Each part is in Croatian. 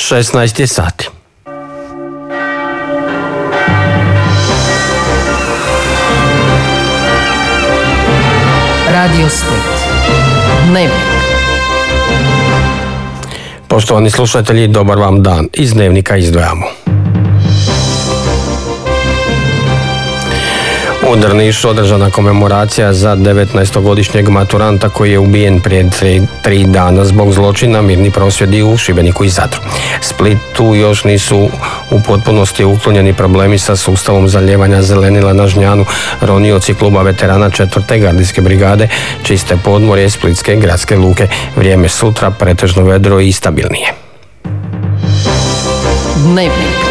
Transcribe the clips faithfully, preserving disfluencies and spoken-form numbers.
šesnaest je sati. Radio Split. Dnevnik. Poštovani slušatelji, dobar vam dan. Iz Dnevnika izdvajamo. U Drnišu održana komemoracija za devetnaestogodišnjeg maturanta koji je ubijen prije tri, tri dana zbog zločina, mirni prosvjedi u Šibeniku i Zadru. Splitu još nisu u potpunosti uklonjeni problemi sa sustavom zalijevanja zelenila na Žnjanu. Ronioci kluba veterana četvrte gardijske brigade čiste podmorje Splitske gradske luke. Vrijeme sutra pretežno vedro i stabilnije. Dnevnik.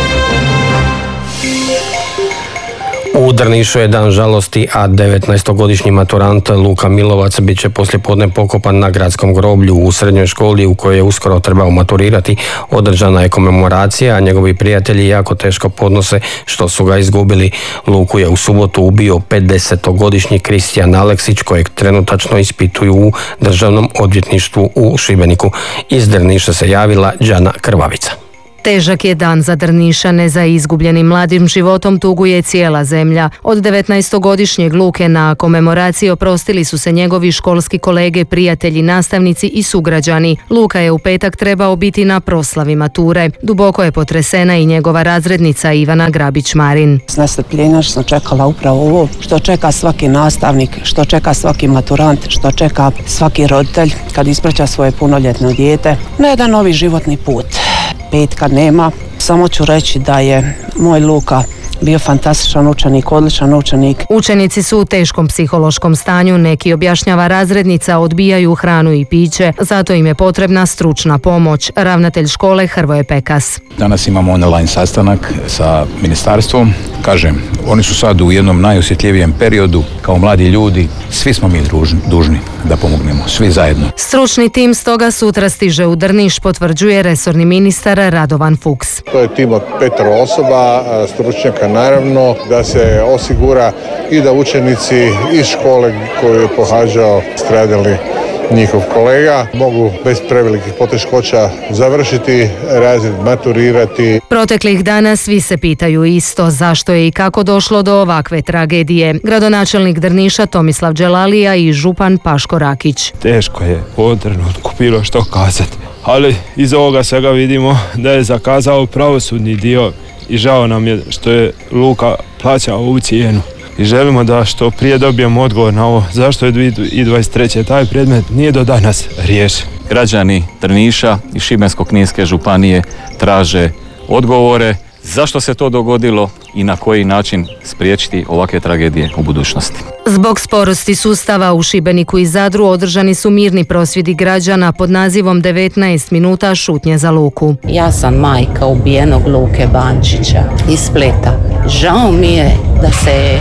U Drnišu je dan žalosti, a devetnaestogodišnji maturant Luka Milovac bit će poslijepodne pokopan na gradskom groblju u srednjoj školi u kojoj je uskoro trebao maturirati. Održana je komemoracija, a njegovi prijatelji jako teško podnose što su ga izgubili. Luku je u subotu ubio pedesetogodišnji Kristijan Aleksić, kojeg trenutačno ispituju u Državnom odvjetništvu u Šibeniku. Iz Drniša se javila Đana Krvavica. Težak je dan za Drnišane, za izgubljenim mladim životom tuguje cijela zemlja. Od devetnaestogodišnjeg Luke na komemoraciji oprostili su se njegovi školski kolege, prijatelji, nastavnici i sugrađani. Luka je u petak trebao biti na proslavi mature. Duboko je potresena i njegova razrednica Ivana Grabić-Marin. S nestrpljenjem sam čekala upravo ovo što čeka svaki nastavnik, što čeka svaki maturant, što čeka svaki roditelj kad ispraća svoje punoljetno dijete na jedan novi životni put. Petka nema, samo ću reći da je moj Luka bio fantastičan učenik, odličan učenik. Učenici su u teškom psihološkom stanju, neki, objašnjava razrednica, odbijaju hranu i piće, zato im je potrebna stručna pomoć. Ravnatelj škole Hrvoje Pekas. Danas imamo online sastanak sa ministarstvom. Kažem, oni su sad u jednom najosjetljivijem periodu, kao mladi ljudi, svi smo mi dužni, dužni da pomognemo, svi zajedno. Stručni tim stoga sutra stiže u Drniš, potvrđuje resorni ministar Radovan Fuchs. To je tim od petero osoba, stručnjaka naravno, da se osigura i da učenici iz škole koju je pohađao stradali njihov kolega mogu bez prevelikih poteškoća završiti razred, maturirati. Proteklih dana svi se pitaju isto, zašto je i kako došlo do ovakve tragedije. Gradonačelnik Drniša Tomislav Đelalija i župan Paško Rakić. Teško je u ovom trenutku bilo što kazati, ali iz ovoga svega vidimo da je zakazao pravosudni dio i žao nam je što je Luka plaćao ovu cijenu. I želimo da što prije dobijemo odgovor na ovo zašto je dvije tisuće dvadeset treće taj predmet nije do danas riješen. Građani Drniša i Šibensko-kninske županije traže odgovore zašto se to dogodilo i na koji način spriječiti ovakve tragedije u budućnosti. Zbog sporosti sustava u Šibeniku i Zadru održani su mirni prosvjedi građana pod nazivom devetnaest minuta šutnje za Luku. Ja sam majka ubijenog Luke Bančića iz Splita. Žao mi je da se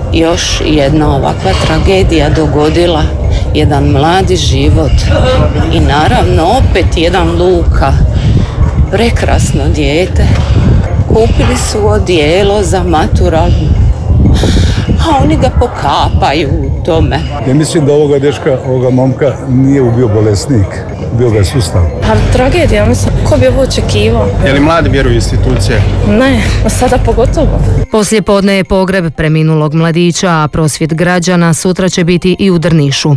još jedna ovakva tragedija dogodila, jedan mladi život i naravno opet jedan Luka, prekrasno dijete. Kupili su odijelo za matural, a oni ga pokapaju u tome. Ja mislim da ovoga dečka, ovoga momka nije ubio bolesnik, bio ga sustav. Pa tragedija, mislim, ko bi ovo očekivao? Je li mladi vjeruju institucije? Ne, sada pogotovo. Poslije podne je pogreb preminulog mladića, a prosvjed građana sutra će biti i u Drnišu.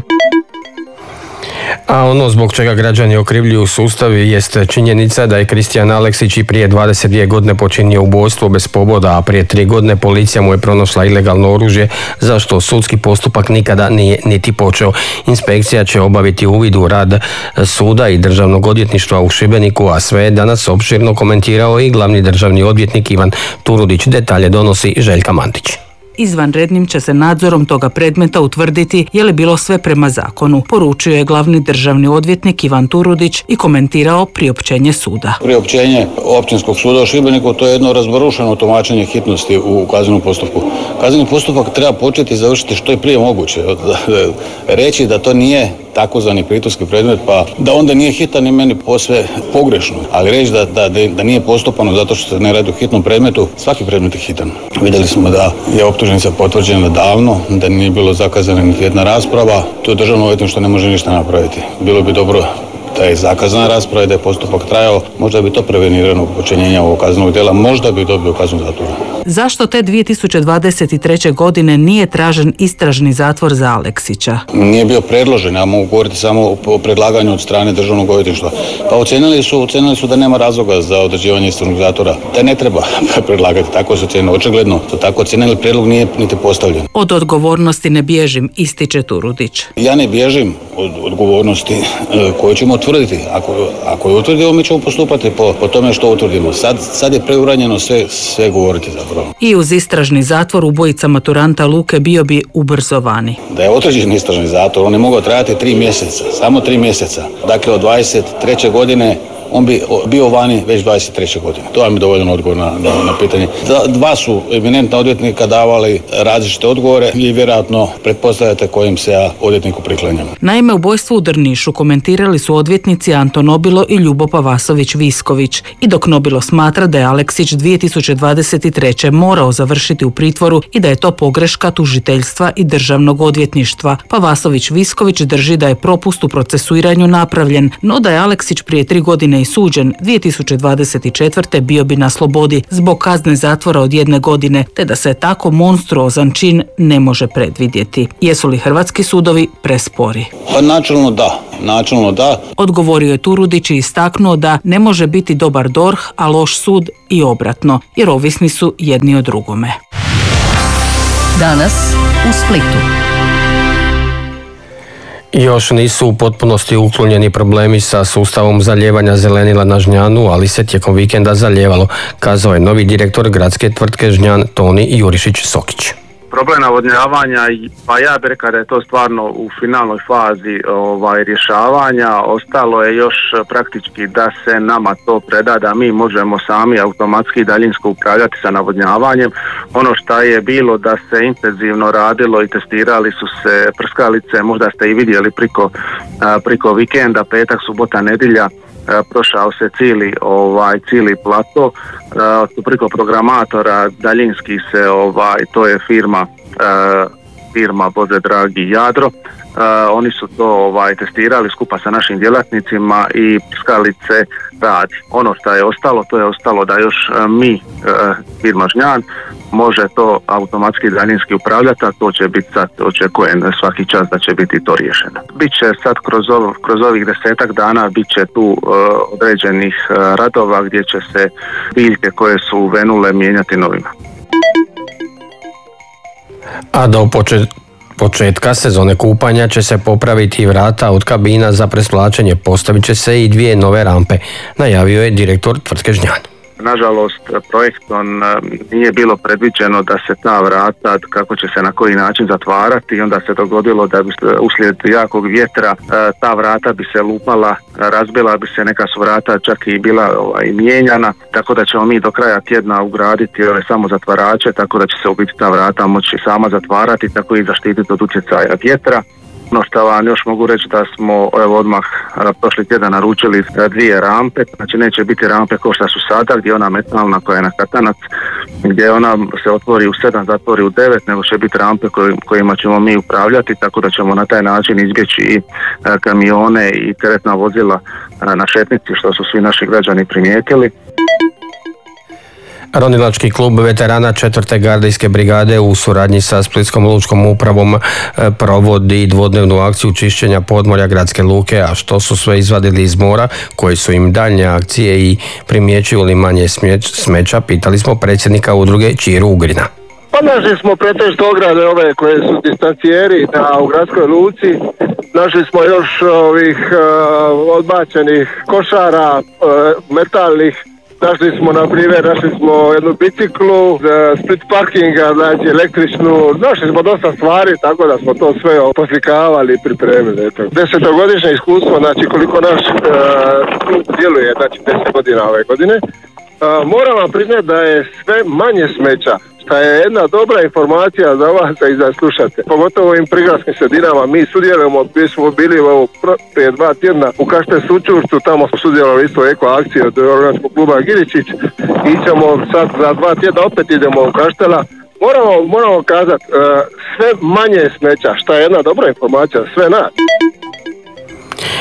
A ono zbog čega građani okrivljuju sustav jest činjenica da je Kristijan Aleksić i prije dvadeset dvije godine počinio ubojstvo bez povoda, a prije tri godine policija mu je pronašla ilegalno oružje, za što sudski postupak nikada nije niti počeo. Inspekcija će obaviti uvid u rad suda i Državnog odvjetništva u Šibeniku, a sve je danas opširno komentirao i glavni državni odvjetnik Ivan Turudić. Detalje donosi Željka Mantić. Izvanrednim će se nadzorom toga predmeta utvrditi je li bilo sve prema zakonu, poručio je glavni državni odvjetnik Ivan Turudić i komentirao priopćenje suda. Priopćenje Općinskog suda u Šibeniku to je jedno razbarušeno tumačenje hitnosti u kaznenom postupku. Kazneni postupak treba početi i završiti što je prije moguće. Reći da to nije takozvani priturski predmet, pa da onda nije hitan i meni posve pogrešno. Ali reći da, da, da nije postupano zato što se ne radi o hitnom predmetu, svaki predmet je hitan. Vidjeli smo da je optužnica potvrđena davno, da nije bilo zakazana niti jedna rasprava. To državno odvjetništvo ne može ništa napraviti. Bilo bi dobro da je zakazana rasprava i da je postupak trajao, možda bi to prevenirano počinjenja ovog kaznenog djela, možda bi dobio kaznu zatvora. Zašto te dvije tisuće dvadeset treće. godine nije tražen istražni zatvor za Aleksića? Nije bio predložen, ja mogu govoriti samo o predlaganju od strane državnog odvjetništva. Pa ocenili su, ocenili su da nema razloga za određivanje istražnog zatvora, da ne treba predlagati, tako se ocenilo. Očigledno, to tako ocenili, prijedlog nije niti postavljen. Od odgovornosti ne bježim, ističe Turudić. Ja ne bježim od odgovornosti koju ćemo utvrditi. Ako, ako je utvrdimo, mi ćemo postupati po, po tome što utvrdimo. Sad, sad je preuranjeno sve, sve govoriti zapravo. I uz istražni zatvor ubojica maturanta Luke bio bi ubrzovani. Da je određen istražni zatvor, on je mogao trajati tri mjeseca, samo tri mjeseca. Dakle, od dvadeset treće. godine on bi bio vani već dvadeset treće. godine. To vam je dovoljan odgovor na, na, na pitanje. Dva su eminentna odvjetnika davali različite odgovore i vjerojatno pretpostavljate kojim se ja odvjetniku priklanjam. Naime, ubojstvo u Drnišu komentirali su odvjetnici Anton Nobilo i Ljubo Pavasović-Visković. I dok Nobilo smatra da je Aleksić dvije tisuće dvadeset treće. morao završiti u pritvoru i da je to pogreška tužiteljstva i državnog odvjetništva, Pavasović-Visković drži da je propust u procesuiranju napravljen, no da je Aleksić prije tri godine i suđen dvije tisuće dvadeset četvrte. bio bi na slobodi zbog kazne zatvora od jedne godine, te da se tako monstruozan čin ne može predvidjeti. Jesu li hrvatski sudovi prespori? Pa načelno da, načelno da. Odgovorio je Turudić i istaknuo da ne može biti dobar D O R H, a loš sud i obratno, jer ovisni su jedni o drugome. Danas u Splitu. Još nisu u potpunosti uklonjeni problemi sa sustavom zalijevanja zelenila na Žnjanu, ali se tijekom vikenda zalijevalo, kazao je novi direktor gradske tvrtke Žnjan Toni Jurišić-Sokić. Problem navodnjavanja, pa ja bih rekao da je to stvarno u finalnoj fazi ovaj, rješavanja. Ostalo je još praktički da se nama to preda, da mi možemo sami automatski i daljinsko upravljati sa navodnjavanjem. Ono što je bilo da se intenzivno radilo i testirali su se prskalice, možda ste i vidjeli priko, priko vikenda, petak, subota, nedjelja. Prošao se cijeli ovaj cijeli plato uh, priko programatora daljinski se ovaj to je firma uh, firma Bože dragi Jadro. Uh, oni su to ovaj testirali skupa sa našim djelatnicima i prskalice radi. Ono što je ostalo, to je ostalo da još uh, mi uh, firma Žnjan može to automatski daljinski upravljati, a to će biti sad, očekujem svaki čas da će biti to riješeno. Biće sad kroz, ov, kroz ovih desetak dana bit će tu uh, određenih uh, radova gdje će se biljke koje su venule mijenjati novima. A do počet... početka sezone kupanja će se popraviti vrata od kabina za presvlačenje, postavit će se i dvije nove rampe, najavio je direktor tvrtke Žnjan. Nažalost, projektom nije bilo predviđeno da se ta vrata, kako će se na koji način zatvarati, i onda se dogodilo da bi uslijed jakog vjetra ta vrata bi se lupala, razbila bi se, neka su vrata čak i bila ovaj, mijenjana, tako da ćemo mi do kraja tjedna ugraditi ove samo zatvarače, tako da će se u biti ta vrata moći sama zatvarati, tako i zaštititi od utjecaja vjetra. No što vam još mogu reći da smo evo, odmah prošli tjedan naručili dvije rampe, znači neće biti rampe kao što su sada, gdje je ona metalna koja je na katanac, gdje ona se otvori u sedam, zatvori u devet, nego će biti rampe koj, kojima ćemo mi upravljati, tako da ćemo na taj način izbjeći i kamione i teretna vozila na šetnici, što su svi naši građani primijetili. Ronilački klub veterana četvrte gardijske brigade u suradnji sa Splitskom lučkom upravom provodi dvodnevnu akciju čišćenja podmorja gradske luke, a što su sve izvadili iz mora, koje su im daljnje akcije i primjećuju li manje smeća, pitali smo predsjednika udruge Čiru Ugrina. Pa našli smo pretežno ograde ove koje su distancijeri na, u gradskoj luci, našli smo još ovih uh, odbačenih košara, uh, metalnih. Našli smo, na primjer, našli smo jednu biciklu, split parkinga, znači električnu, našli smo dosta stvari, tako da smo to sve poslikavali i pripremili. Eto. Desetogodišnje iskustvo, znači koliko naš klub uh, djeluje, znači deset godina ove godine. Uh, moram vam priznati da je sve manje smeća, što je jedna dobra informacija za vas i za slušate. Pogotovo u ovim prigradskim sredinama, mi sudjelujemo, mi smo bili ovo prije dva tjedna u Kašte Sučurcu, tamo smo sudjelovali isto eko akcije od organskog kluba Giričić i ćemo sad za dva tjedna opet idemo u Kaštela. Moramo, moramo kazati, uh, sve manje smeća, što je jedna dobra informacija, sve nas.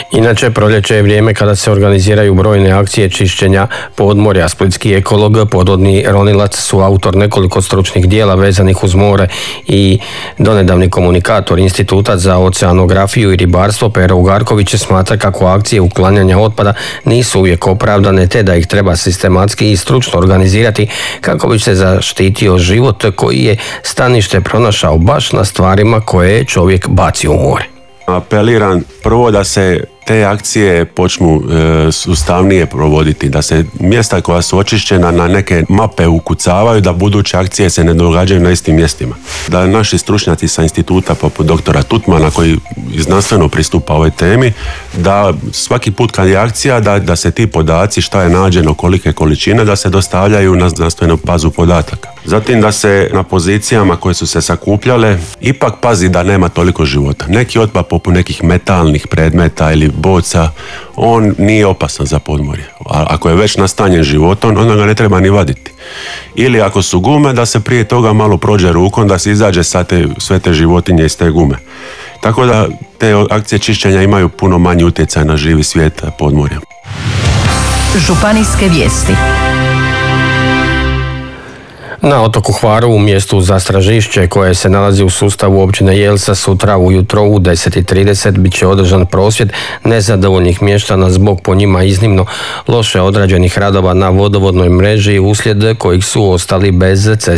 Inače, proljeće je vrijeme kada se organiziraju brojne akcije čišćenja podmorja. Splitski ekolog, podvodni ronilac, su autor nekoliko stručnih dijela vezanih uz more i donedavni komunikator Instituta za oceanografiju i ribarstvo Pero Ugarković smatra kako akcije uklanjanja otpada nisu uvijek opravdane, te da ih treba sistematski i stručno organizirati kako bi se zaštitio život koji je stanište pronašao baš na stvarima koje je čovjek bacio u more. Apeliram prvo da se te akcije počnu e, sustavnije provoditi, da se mjesta koja su očišćena na neke mape ukucavaju, da buduće akcije se ne događaju na istim mjestima. Da naši stručnjaci sa instituta poput doktora Tutmana koji znanstveno pristupa ovoj temi, da svaki put kad je akcija da, da se ti podaci šta je nađeno, kolike količine, da se dostavljaju na znanstvenu bazu podataka. Zatim da se na pozicijama koje su se sakupljale ipak pazi da nema toliko života. Neki otpad poput nekih metalnih predmeta ili boca, on nije opasan za podmorje. A ako je već nastanjen životom, onda ga ne treba ni vaditi. Ili ako su gume, da se prije toga malo prođe rukom, da se izađe sa te, sve te životinje iz te gume. Tako da te akcije čišćenja imaju puno manji utjecaj na živi svijet podmorja. Županijske vijesti. Na otoku Hvaru u mjestu Zastražišće koje se nalazi u sustavu općine Jelsa sutra ujutro u deset i trideset bit će održan prosvjed nezadovoljnih mještana zbog po njima iznimno loše odrađenih radova na vodovodnoj mreži uslijed kojih su ostali bez ceste.